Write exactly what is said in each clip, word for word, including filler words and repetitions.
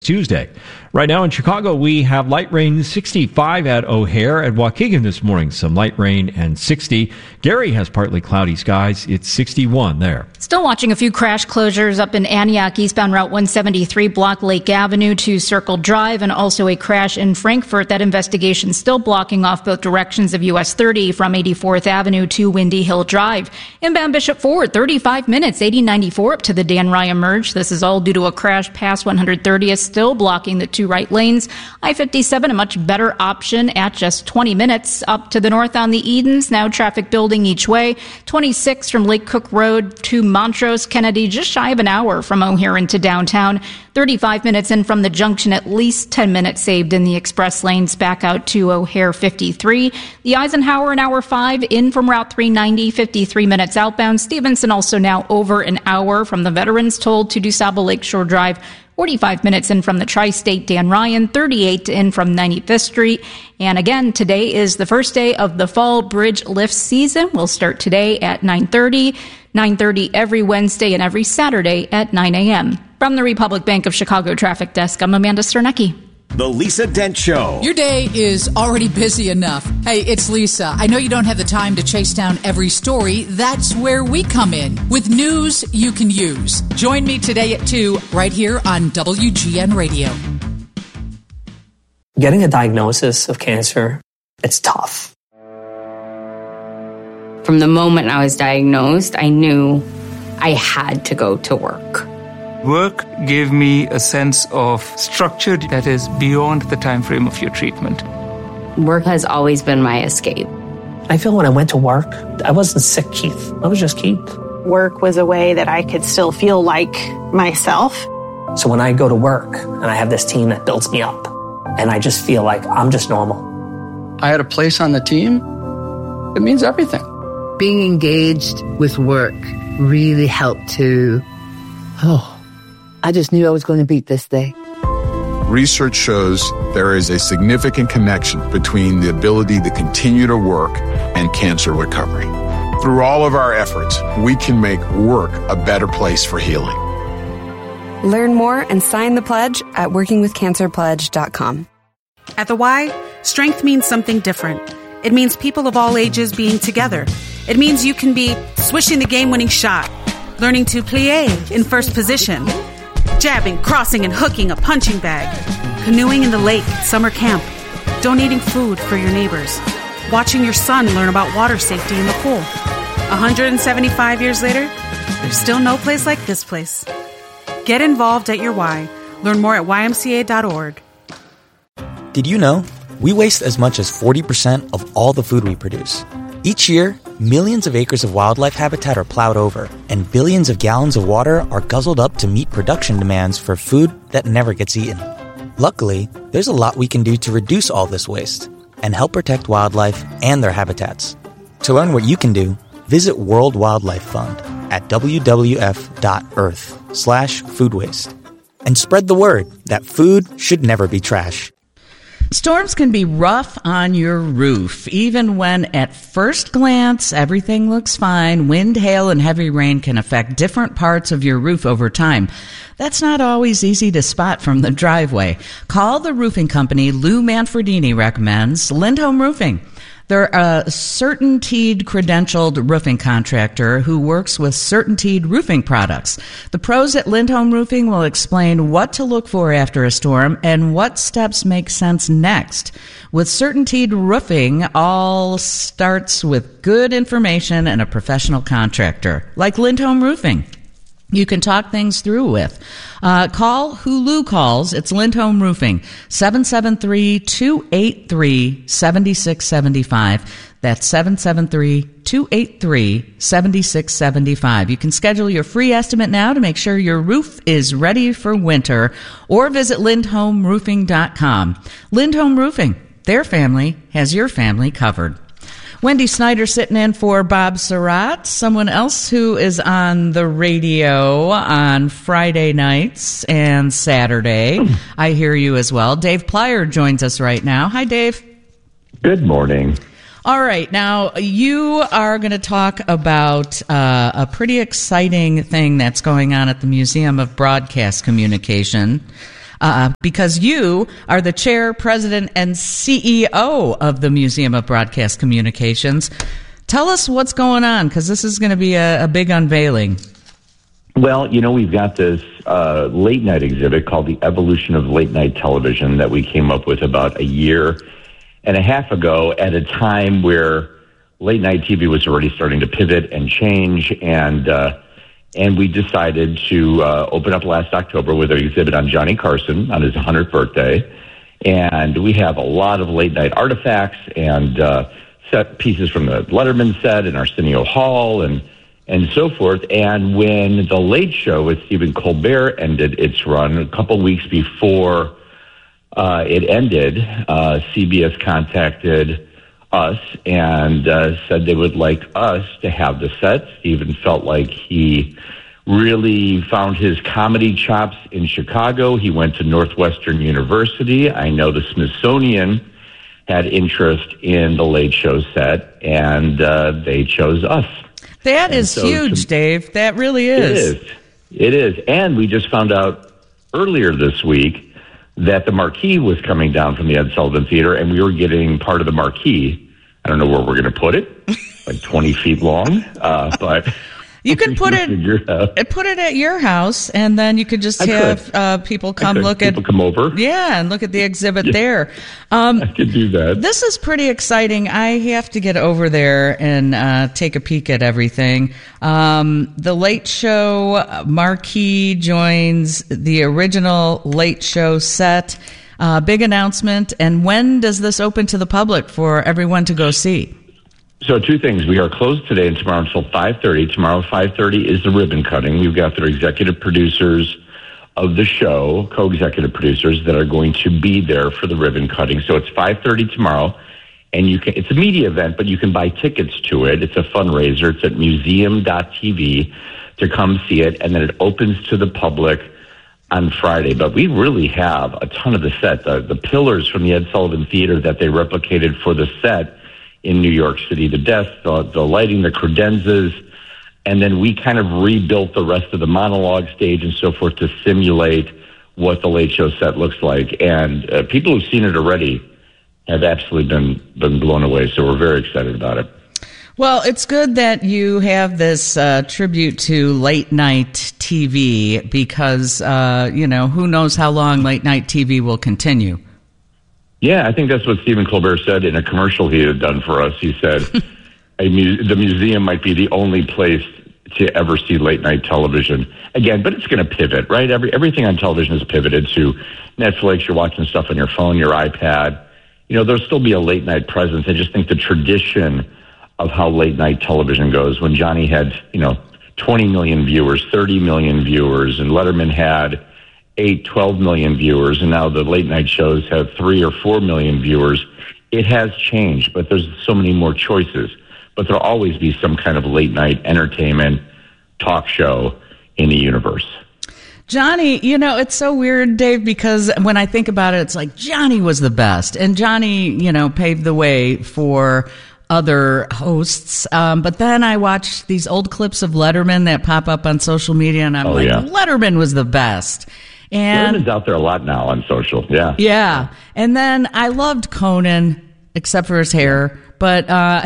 Tuesday. Right now in Chicago, we have light rain, sixty-five at O'Hare. At Waukegan this morning, some light rain and sixty. Gary has partly cloudy skies. It's sixty-one there. Still watching a few crash closures up in Antioch, eastbound Route one seventy-three, block Lake Avenue to Circle Drive, and also a crash in Frankfort. That investigation still blocking off both directions of U S thirty from eighty-fourth Avenue to Windy Hill Drive. Inbound Bishop Ford, thirty-five minutes, eighty ninety-four up to the Dan Ryan merge. This is all due to a crash past one hundred thirtieth, still blocking the two right lanes. I fifty-seven, a much better option at just twenty minutes. Up to the north on the Edens, now traffic building each way. twenty-six from Lake Cook Road to Montrose. Kennedy, just shy of an hour from O'Hare into downtown. thirty-five minutes in from the junction, at least ten minutes saved in the express lanes back out to O'Hare fifty-three. The Eisenhower, an hour five in from Route three ninety, fifty-three minutes outbound. Stevenson also now over an hour from the Veterans Toll to DuSable Lakeshore Drive. forty-five minutes in from the Tri-State Dan Ryan, thirty-eight in from ninety-fifth Street. And again, today is the first day of the fall bridge lift season. We'll start today at nine thirty, nine thirty every Wednesday and every Saturday at nine a.m. From the Republic Bank of Chicago Traffic Desk, I'm Amanda Sternecki. The Lisa Dent Show. Your day is already busy enough. Hey, it's Lisa. I know you don't have the time to chase down every story. That's where we come in with news you can use. Join me today at two right here on W G N Radio. Getting a diagnosis of cancer, it's tough. From the moment I was diagnosed, I knew I had to go to work. Work gave me a sense of structure that is beyond the time frame of your treatment. Work has always been my escape. I feel when I went to work, I wasn't sick, Keith. I was just Keith. Work was a way that I could still feel like myself. So when I go to work and I have this team that builds me up, and I just feel like I'm just normal. I had a place on the team. It means everything. Being engaged with work really helped to, oh, I just knew I was going to beat this day. Research shows there is a significant connection between the ability to continue to work and cancer recovery. Through all of our efforts, we can make work a better place for healing. Learn more and sign the pledge at working with cancer pledge dot com. At the Y, strength means something different. It means people of all ages being together. It means you can be swishing the game-winning shot, learning to plie in first position, jabbing, crossing, and hooking a punching bag, canoeing in the lake at summer camp, donating food for your neighbors, watching your son learn about water safety in the pool. one hundred seventy-five years later, there's still no place like this place. Get involved at your Y. Learn more at Y M C A dot org. Did you know we waste as much as forty percent of all the food we produce? Each year, millions of acres of wildlife habitat are plowed over, and billions of gallons of water are guzzled up to meet production demands for food that never gets eaten. Luckily, there's a lot we can do to reduce all this waste and help protect wildlife and their habitats. To learn what you can do, visit World Wildlife Fund at w w f dot earth slash food waste. And spread the word that food should never be trash. Storms can be rough on your roof, even when at first glance everything looks fine. Wind, hail, and heavy rain can affect different parts of your roof over time. That's not always easy to spot from the driveway. Call the roofing company Lou Manfredini recommends, Lindholm Roofing. They're a CertainTeed credentialed roofing contractor who works with CertainTeed roofing products. The pros at Lindholm Roofing will explain what to look for after a storm and what steps make sense next. With CertainTeed Roofing, all starts with good information and a professional contractor, like Lindholm Roofing. You can talk things through with. Uh, call who Lou calls. It's Lindholm Roofing, seven seven three, two eight three, seven six seven five. That's seven seven three, two eight three, seven six seven five. You can schedule your free estimate now to make sure your roof is ready for winter, or visit lindholm roofing dot com. Lindholm Roofing, their family has your family covered. Wendy Snyder sitting in for Bob Surratt, someone else who is on the radio on Friday nights and Saturday. I hear you as well. Dave Plyer joins us right now. Hi, Dave. Good morning. All right. Now, you are going to talk about uh, a pretty exciting thing that's going on at the Museum of Broadcast Communication. uh, because you are the chair, president, and C E O of the Museum of Broadcast Communications. Tell us what's going on, because this is going to be a, a big unveiling. Well, you know, we've got this uh, late night exhibit called The Evolution of Late Night Television that we came up with about a year and a half ago at a time where late night T V was already starting to pivot and change. And, uh, and we decided to uh, open up last October with an exhibit on Johnny Carson on his one hundredth birthday. And we have a lot of late night artifacts and uh, set pieces from the Letterman set and Arsenio Hall and and so forth. And when The Late Show with Stephen Colbert ended its run, a couple weeks before uh, it ended, uh, C B S contacted us and uh, said they would like us to have the set. Stephen felt like he really found his comedy chops in Chicago. He went to Northwestern University. I know the Smithsonian had interest in The Late Show set, and uh, they chose us. That is so huge, to, Dave. That really is. It is. It is. And we just found out earlier this week that the marquee was coming down from the Ed Sullivan Theater, and we were getting part of the marquee. I don't know where we're going to put it, like twenty feet long, uh, but... You could put it put it at your house, and then you could just I have could. Uh, people come look people at come over. Yeah, and look at the exhibit yeah. there. Um, I could do that. This is pretty exciting. I have to get over there and uh, take a peek at everything. Um, the Late Show marquee joins the original Late Show set. Uh, big announcement. And when does this open to the public for everyone to go see? So two things. We are closed today and tomorrow until five thirty. Tomorrow, five thirty is the ribbon cutting. We've got their executive producers of the show, co-executive producers, that are going to be there for the ribbon cutting. So it's five thirty tomorrow, and you can. It's a media event, but you can buy tickets to it. It's a fundraiser. It's at museum dot t v to come see it, and then it opens to the public on Friday. But we really have a ton of the set. The, the pillars from the Ed Sullivan Theater that they replicated for the set in New York City, the desk, the, the lighting, the credenzas, and then we kind of rebuilt the rest of the monologue stage and so forth to simulate what the Late Show set looks like. And uh, people who've seen it already have absolutely been, been blown away, so we're very excited about it. Well, it's good that you have this uh, tribute to late night T V because, uh, you know, who knows how long late night T V will continue. Yeah, I think that's what Stephen Colbert said in a commercial he had done for us. He said a mu- the museum might be the only place to ever see late night television again, but it's going to pivot, right? Every everything on television is pivoted to Netflix. You're watching stuff on your phone, your iPad. You know, there'll still be a late night presence. I just think the tradition of how late night television goes, when Johnny had, you know, twenty million viewers, thirty million viewers, and Letterman had eight, twelve million viewers, and now the late night shows have three or four million viewers. It has changed, but there's so many more choices. But there'll always be some kind of late night entertainment talk show in the universe. Johnny, you know, it's so weird, Dave, because when I think about it, it's like Johnny was the best. And Johnny, you know, paved the way for other hosts. Um, but then I watch these old clips of Letterman that pop up on social media, and I'm oh, like, yeah. Letterman was the best. And Letterman's out there a lot now on social, yeah. Yeah. And then I loved Conan, except for his hair, but uh,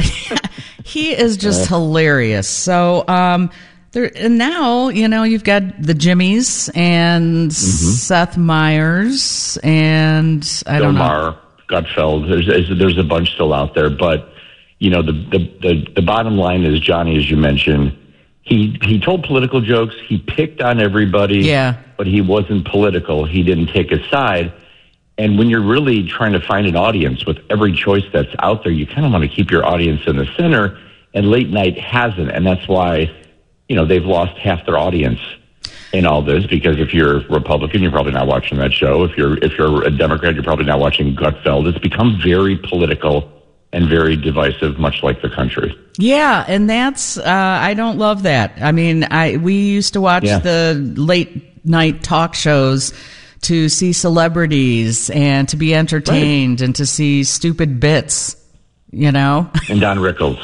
he is just yeah. hilarious. So, um, there, and now, you know, you've got the Jimmies and mm-hmm. Seth Meyers and I Bill don't know. Maher, Gutfeld. There's, there's a bunch still out there, but you know, the, the, the, the bottom line is Johnny, as you mentioned, he, he told political jokes. He picked on everybody, yeah. but he wasn't political. He didn't take a side. And when you're really trying to find an audience with every choice that's out there, you kind of want to keep your audience in the center, and late night hasn't. And that's why, you know, they've lost half their audience in all this, because if you're Republican, you're probably not watching that show. If you're, if you're a Democrat, you're probably not watching Gutfeld. It's become very political and very divisive, much like the country. Yeah, and that's, uh, I don't love that. I mean, I we used to watch yeah. the late night talk shows to see celebrities and to be entertained right. and to see stupid bits, you know? And Don Rickles.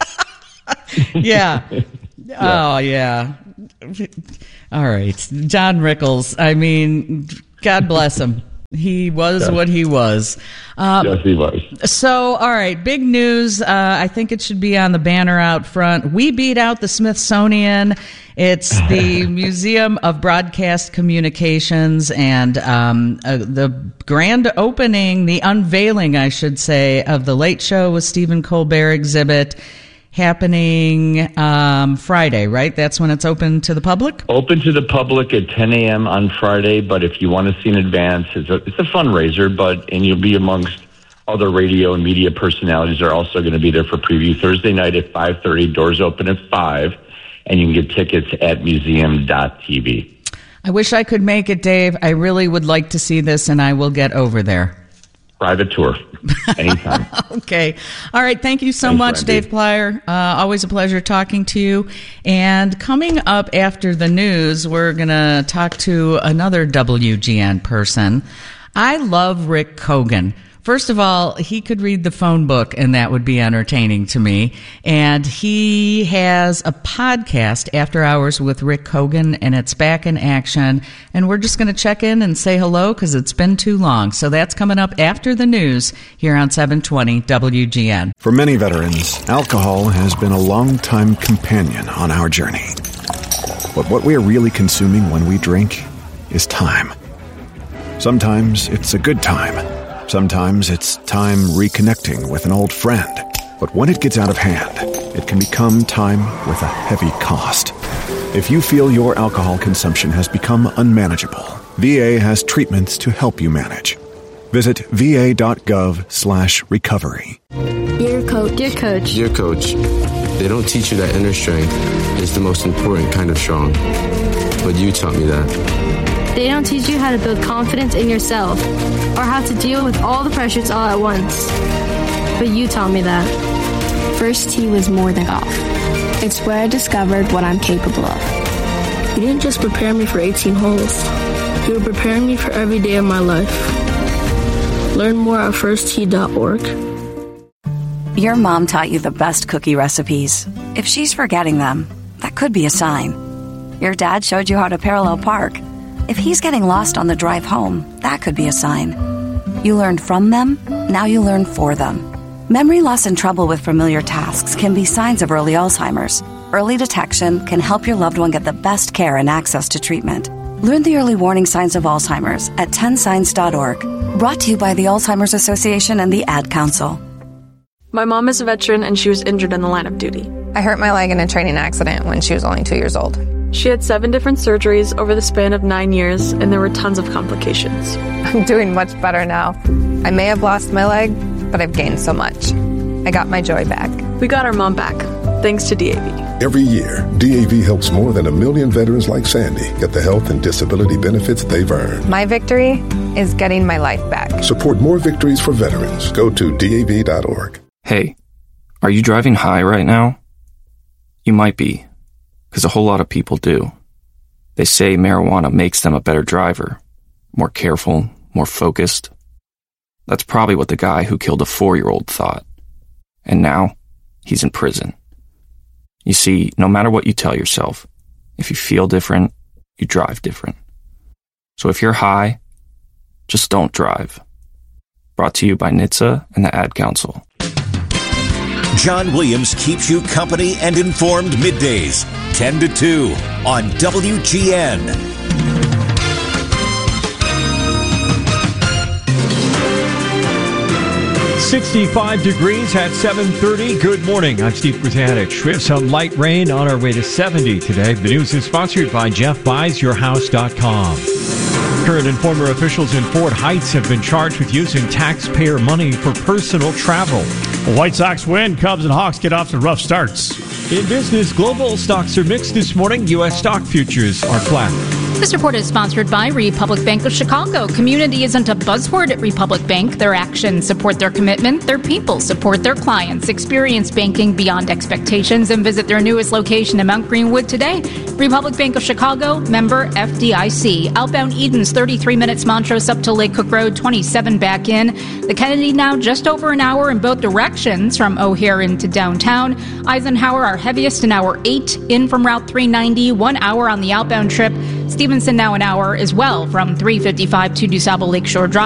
yeah. yeah. Oh, yeah. All right. Don Rickles, I mean, God bless him. He was yes. what he was. Um, yes, he was. So, all right, big news. Uh, I think it should be on the banner out front. We beat out the Smithsonian. It's the Museum of Broadcast Communications, and um, uh, the grand opening, the unveiling, I should say, of the Late Show with Stephen Colbert exhibit happening um, Friday, right? That's when it's open to the public? Open to the public at ten a.m. on Friday, but if you want to see in advance, it's a, it's a fundraiser, but and you'll be amongst other radio and media personalities that are also going to be there for preview Thursday night at five thirty. Doors open at five, and you can get tickets at museum dot t v. I wish I could make it, Dave. I really would like to see this, and I will get over there. Private tour, anytime. Okay. All right. Thank you so Thanks, much, Randy. Dave Plyer. Uh, always a pleasure talking to you. And coming up after the news, we're going to talk to another W G N person. I love Rick Kogan. First of all, he could read the phone book, and that would be entertaining to me. And he has a podcast, After Hours with Rick Kogan, and it's back in action. And we're just going to check in and say hello because it's been too long. So that's coming up after the news here on seven twenty W G N. For many veterans, alcohol has been a long-time companion on our journey. But what we are really consuming when we drink is time. Sometimes it's a good time. Sometimes it's time reconnecting with an old friend. But when it gets out of hand, it can become time with a heavy cost. If you feel your alcohol consumption has become unmanageable, V A has treatments to help you manage. Visit va.gov slash recovery. Dear coach. Dear coach. Dear coach. They don't teach you that inner strength is the most important kind of strong. But you taught me that. They don't teach you how to build confidence in yourself or how to deal with all the pressures all at once. But you taught me that. First tee was more than golf. It's where I discovered what I'm capable of. You didn't just prepare me for eighteen holes. You were preparing me for every day of my life. Learn more at first tee dot org. Your mom taught you the best cookie recipes. If she's forgetting them, that could be a sign. Your dad showed you how to parallel park. If he's getting lost on the drive home, that could be a sign. You learned from them, now you learn for them. Memory loss and trouble with familiar tasks can be signs of early Alzheimer's. Early detection can help your loved one get the best care and access to treatment. Learn the early warning signs of Alzheimer's at ten signs dot org. Brought to you by the Alzheimer's Association and the Ad Council. My mom is a veteran and she was injured in the line of duty. I hurt my leg in a training accident when she was only two years old. She had seven different surgeries over the span of nine years, and there were tons of complications. I'm doing much better now. I may have lost my leg, but I've gained so much. I got my joy back. We got our mom back, thanks to D A V. Every year, D A V helps more than a million veterans like Sandy get the health and disability benefits they've earned. My victory is getting my life back. Support more victories for veterans. Go to D A V dot org. Hey, are you driving high right now? You might be. Because a whole lot of people do. They say marijuana makes them a better driver, more careful, more focused. That's probably what the guy who killed a four-year-old thought. And now, he's in prison. You see, no matter what you tell yourself, if you feel different, you drive different. So if you're high, just don't drive. Brought to you by N H T S A and the Ad Council. John Williams keeps you company and informed middays, ten to two on W G N. sixty-five degrees at seven thirty. Good morning. I'm Steve Krzanich. We have some light rain on our way to seventy today. The news is sponsored by Jeff Buys Your House dot com. Current and former officials in Fort Heights have been charged with using taxpayer money for personal travel. The White Sox win. Cubs and Hawks get off to rough starts. In business, global stocks are mixed this morning. U S stock futures are flat. This report is sponsored by Republic Bank of Chicago. Community isn't a buzzword at Republic Bank. Their actions support their commitment. Their people support their clients. Experience banking beyond expectations and visit their newest location in Mount Greenwood today. Republic Bank of Chicago, member F D I C. Outbound Edens, thirty-three minutes. Montrose up to Lake Cook Road, twenty-seven back in. The Kennedy now just over an hour in both directions from O'Hare into downtown. Eisenhower, our heaviest, an hour eight in from Route three ninety. One hour on the outbound trip. Stevenson now an hour as well from three fifty-five to DuSable Lakeshore Drive.